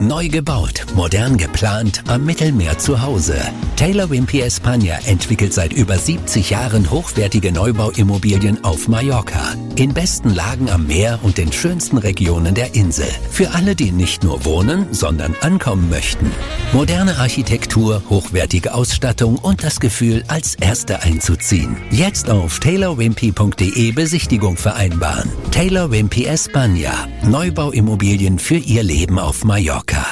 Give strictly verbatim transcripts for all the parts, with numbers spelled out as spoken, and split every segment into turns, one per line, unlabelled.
Neu gebaut, modern geplant, am Mittelmeer zu Hause. Taylor Wimpey España entwickelt seit über siebzig Jahren hochwertige Neubauimmobilien auf Mallorca. In besten Lagen am Meer und den schönsten Regionen der Insel. Für alle, die nicht nur wohnen, sondern ankommen möchten. Moderne Architektur, hochwertige Ausstattung und das Gefühl, als Erste einzuziehen. Jetzt auf taylor wimpey punkt de Besichtigung vereinbaren. Taylor Wimpey España. Neubauimmobilien für Ihr Leben auf Mallorca.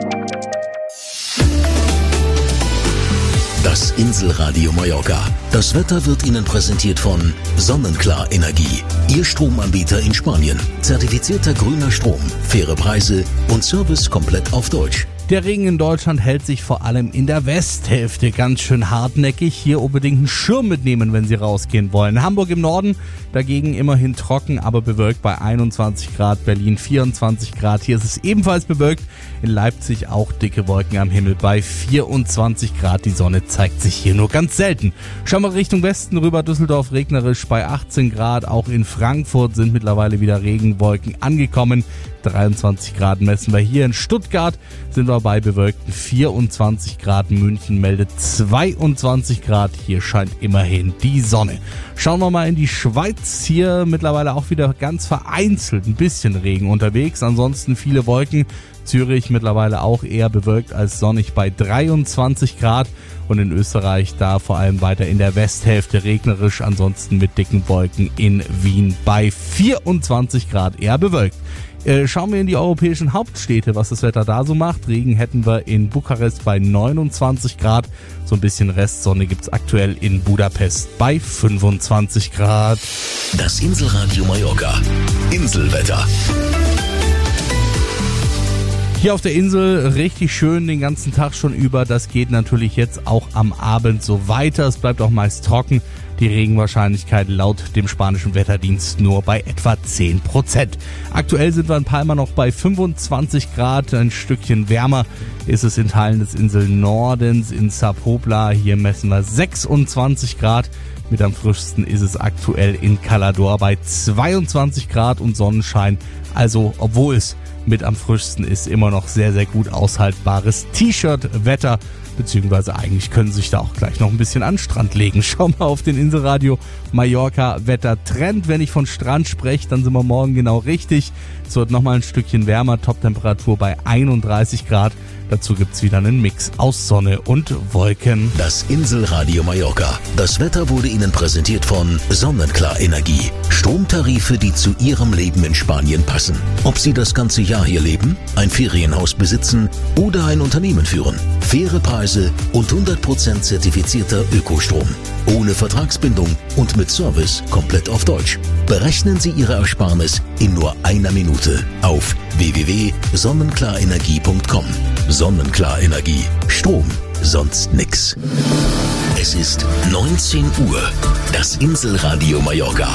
Das Inselradio Mallorca. Das Wetter wird Ihnen präsentiert von Sonnenklar Energie. Ihr Stromanbieter in Spanien. Zertifizierter grüner Strom, faire Preise und Service komplett auf Deutsch.
Der Regen in Deutschland hält sich vor allem in der Westhälfte ganz schön hartnäckig. Hier unbedingt einen Schirm mitnehmen, wenn Sie rausgehen wollen. Hamburg im Norden dagegen immerhin trocken, aber bewölkt bei einundzwanzig Grad. Berlin vierundzwanzig Grad. Hier ist es ebenfalls bewölkt. In Leipzig auch dicke Wolken am Himmel bei vierundzwanzig Grad. Die Sonne zeigt sich hier nur ganz selten. Schauen wir Richtung Westen rüber. Düsseldorf regnerisch bei achtzehn Grad. Auch in Frankfurt sind mittlerweile wieder Regenwolken angekommen. dreiundzwanzig Grad messen wir hier. In Stuttgart sind wir bei bewölkten vierundzwanzig Grad. München meldet zweiundzwanzig Grad. Hier scheint immerhin die Sonne. Schauen wir mal in die Schweiz. Hier mittlerweile auch wieder ganz vereinzelt ein bisschen Regen unterwegs. Ansonsten viele Wolken. Zürich mittlerweile auch eher bewölkt als sonnig bei dreiundzwanzig Grad. Und in Österreich da vor allem weiter in der Westhälfte regnerisch. Ansonsten mit dicken Wolken in Wien bei vierundzwanzig Grad eher bewölkt. Schauen wir in die europäischen Hauptstädte, was das Wetter da so macht. Regen hätten wir in Bukarest bei neunundzwanzig Grad. So ein bisschen Restsonne gibt's aktuell in Budapest bei fünfundzwanzig Grad.
Das Inselradio Mallorca. Inselwetter.
Hier auf der Insel richtig schön den ganzen Tag schon über. Das geht natürlich jetzt auch am Abend so weiter. Es bleibt auch meist trocken. Die Regenwahrscheinlichkeit laut dem spanischen Wetterdienst nur bei etwa zehn Prozent. Aktuell sind wir in Palma noch bei fünfundzwanzig Grad. Ein Stückchen wärmer ist es in Teilen des Inselnordens. In Sa Pobla hier messen wir sechsundzwanzig Grad. Mit am frischsten ist es aktuell in Calador bei zweiundzwanzig Grad und Sonnenschein. Also obwohl es mit am frischsten ist, immer noch sehr, sehr gut aushaltbares T-Shirt-Wetter. Beziehungsweise eigentlich können Sie sich da auch gleich noch ein bisschen an den Strand legen. Schauen wir auf den Inselradio Mallorca Wettertrend. Wenn ich von Strand spreche, dann sind wir morgen genau richtig. Es wird nochmal ein Stückchen wärmer, Toptemperatur bei einunddreißig Grad. Dazu gibt's wieder einen Mix aus Sonne und Wolken.
Das Inselradio Mallorca. Das Wetter wurde Ihnen präsentiert von Sonnenklar Energie. Stromtarife, die zu Ihrem Leben in Spanien passen. Ob Sie das ganze Jahr hier leben, ein Ferienhaus besitzen oder ein Unternehmen führen. Faire Preise und hundert Prozent zertifizierter Ökostrom. Ohne Vertragsbindung und mit Service komplett auf Deutsch. Berechnen Sie Ihre Ersparnis in nur einer Minute auf w w w punkt sonnenklarenergie punkt com. Sonnenklar Energie. Strom, sonst nix. Es ist neunzehn Uhr. Das Inselradio Mallorca.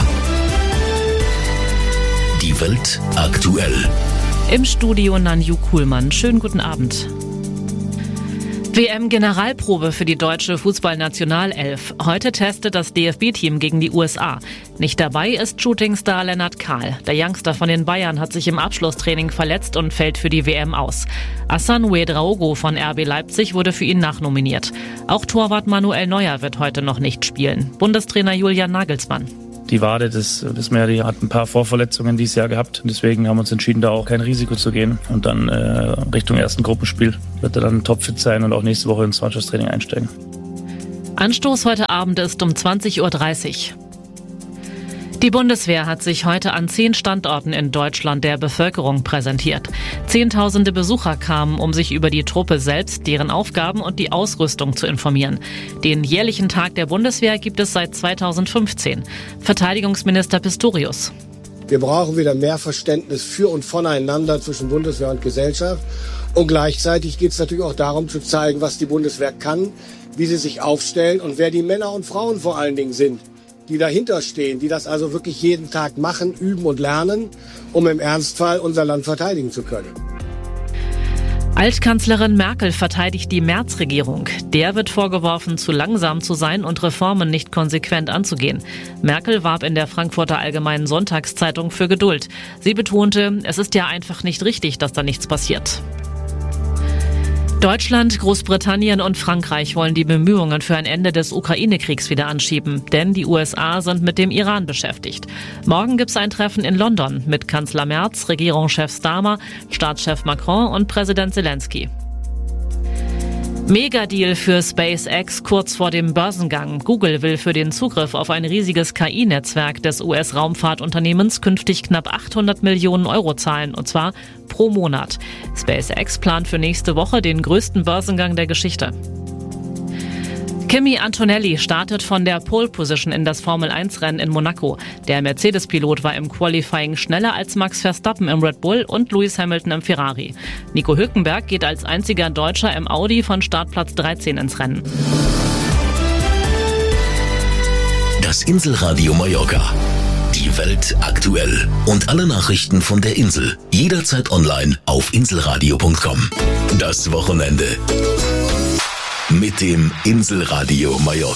Die Welt aktuell.
Im Studio Nanju Kuhlmann. Schönen guten Abend. W M-Generalprobe für die deutsche Fußballnationalelf. Heute testet das D F B-Team gegen die U S A. Nicht dabei ist Shootingstar Lennart Kahl. Der Youngster von den Bayern hat sich im Abschlusstraining verletzt und fällt für die W M aus. Hassan Ouedraogo von R B Leipzig wurde für ihn nachnominiert. Auch Torwart Manuel Neuer wird heute noch nicht spielen. Bundestrainer Julian Nagelsmann.
Die Wade, das wissen wir ja, die hat ein paar Vorverletzungen dieses Jahr gehabt. Deswegen haben wir uns entschieden, da auch kein Risiko zu gehen. Und dann äh, Richtung ersten Gruppenspiel wird er dann topfit sein und auch nächste Woche ins Mannschaftstraining einsteigen.
Anstoß heute Abend ist um zwanzig Uhr dreißig. Die Bundeswehr hat sich heute an zehn Standorten in Deutschland der Bevölkerung präsentiert. Zehntausende Besucher kamen, um sich über die Truppe selbst, deren Aufgaben und die Ausrüstung zu informieren. Den jährlichen Tag der Bundeswehr gibt es seit zweitausendfünfzehn. Verteidigungsminister Pistorius.
Wir brauchen wieder mehr Verständnis für und voneinander zwischen Bundeswehr und Gesellschaft. Und gleichzeitig geht es natürlich auch darum zu zeigen, was die Bundeswehr kann, wie sie sich aufstellen und wer die Männer und Frauen vor allen Dingen sind, die dahinter stehen, die das also wirklich jeden Tag machen, üben und lernen, um im Ernstfall unser Land verteidigen zu können.
Altkanzlerin Merkel verteidigt die Merz-Regierung. Der wird vorgeworfen, zu langsam zu sein und Reformen nicht konsequent anzugehen. Merkel warb in der Frankfurter Allgemeinen Sonntagszeitung für Geduld. Sie betonte, es ist ja einfach nicht richtig, dass da nichts passiert. Deutschland, Großbritannien und Frankreich wollen die Bemühungen für ein Ende des Ukraine-Kriegs wieder anschieben, denn die U S A sind mit dem Iran beschäftigt. Morgen gibt es ein Treffen in London mit Kanzler Merz, Regierungschef Starmer, Staatschef Macron und Präsident Zelensky. Megadeal für SpaceX kurz vor dem Börsengang. Google will für den Zugriff auf ein riesiges K I-Netzwerk des U S-Raumfahrtunternehmens künftig knapp achthundert Millionen Euro zahlen, und zwar pro Monat. SpaceX plant für nächste Woche den größten Börsengang der Geschichte. Kimi Antonelli startet von der Pole Position in das Formel eins Rennen in Monaco. Der Mercedes-Pilot war im Qualifying schneller als Max Verstappen im Red Bull und Lewis Hamilton im Ferrari. Nico Hülkenberg geht als einziger Deutscher im Audi von Startplatz dreizehn ins Rennen.
Das Inselradio Mallorca. Die Welt aktuell. Und alle Nachrichten von der Insel. Jederzeit online auf inselradio punkt com. Das Wochenende mit dem Inselradio Mallorca.